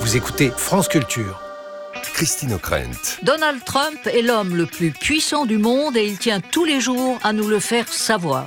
Vous écoutez France Culture. Christine O'Krent. Donald Trump est l'homme le plus puissant du monde et il tient tous les jours à nous le faire savoir.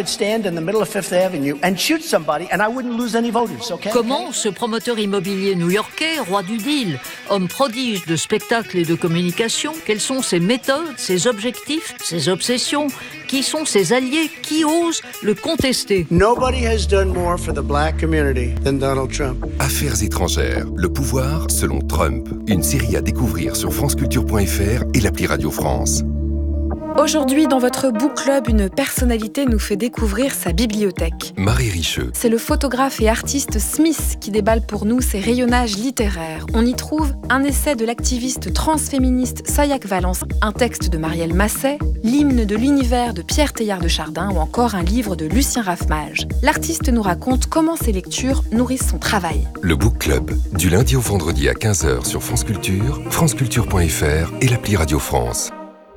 Comment ce promoteur immobilier new-yorkais, roi du deal, homme prodige de spectacle et de communication, quelles sont ses méthodes, ses objectifs, ses obsessions, qui sont ses alliés, qui osent le contester? Nobody has done more for the black community than Donald Trump. Affaires étrangères, le pouvoir selon Trump. Une série à découvrir sur franceculture.fr et l'appli Radio France. Aujourd'hui, dans votre book club, une personnalité nous fait découvrir sa bibliothèque. Marie Richeux. C'est le photographe et artiste Smith qui déballe pour nous ses rayonnages littéraires. On y trouve un essai de l'activiste transféministe Sayak Valence, un texte de Marielle Masset, l'hymne de l'univers de Pierre Teilhard de Chardin ou encore un livre de Lucien Raffmage. L'artiste nous raconte comment ses lectures nourrissent son travail. Le book club, du lundi au vendredi à 15h sur France Culture, franceculture.fr et l'appli Radio France.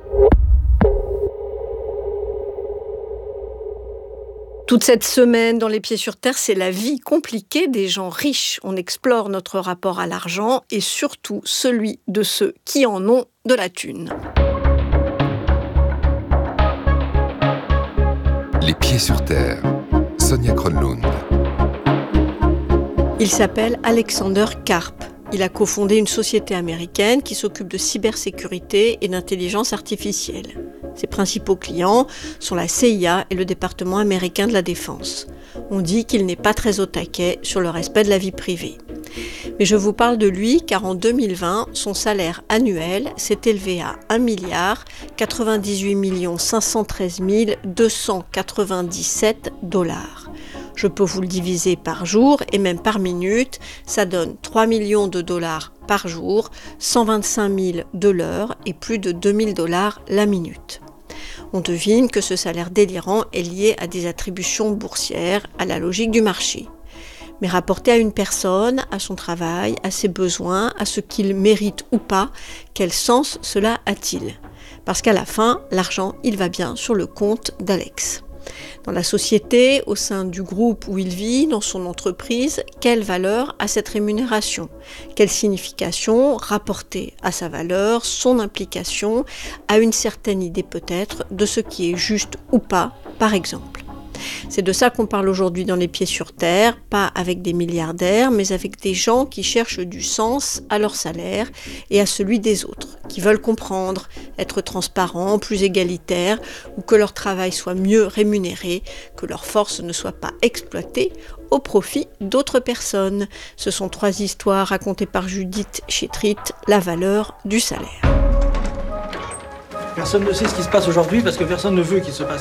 Toute cette semaine, dans Les Pieds sur Terre, c'est la vie compliquée des gens riches. On explore notre rapport à l'argent et surtout celui de ceux qui en ont de la thune. Les Pieds sur Terre, Sonia Kronlund. Il s'appelle Alexander Karp. Il a cofondé une société américaine qui s'occupe de cybersécurité et d'intelligence artificielle. Ses principaux clients sont la CIA et le département américain de la défense. On dit qu'il n'est pas très au taquet sur le respect de la vie privée. Mais je vous parle de lui car en 2020, son salaire annuel s'est élevé à 1 513 297 $. Je peux vous le diviser par jour et même par minute, ça donne 3 millions de dollars par jour, 125 000 de l'heure et plus de 2 000 $ la minute. On devine que ce salaire délirant est lié à des attributions boursières, à la logique du marché. Mais rapporté à une personne, à son travail, à ses besoins, à ce qu'il mérite ou pas, quel sens cela a-t-il ? Parce qu'à la fin, l'argent, il va bien sur le compte d'Alex. Dans la société, au sein du groupe où il vit, dans son entreprise, quelle valeur a cette rémunération ? Quelle signification rapportée à sa valeur, son implication, à une certaine idée peut-être de ce qui est juste ou pas, par exemple ? C'est de ça qu'on parle aujourd'hui dans Les Pieds sur Terre, pas avec des milliardaires, mais avec des gens qui cherchent du sens à leur salaire et à celui des autres, qui veulent comprendre, être transparents, plus égalitaires, ou que leur travail soit mieux rémunéré, que leur force ne soit pas exploitée au profit d'autres personnes. Ce sont 3 histoires racontées par Judith Chétrit, la valeur du salaire. Personne ne sait ce qui se passe aujourd'hui parce que personne ne veut qu'il se passe